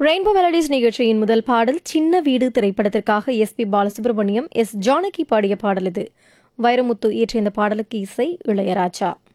Rainbow melodies நிகழ்ச்சியின் முதல் பாடல் சின்ன வீடு திரைப்படத்திற்காக எஸ்பி பாலசுப்ரமணியம், எஸ் ஜானகி பாடிய பாடல் இது. வைரமுத்து இயற்றிய இந்த பாடலுக்கு இசை இளையராஜா.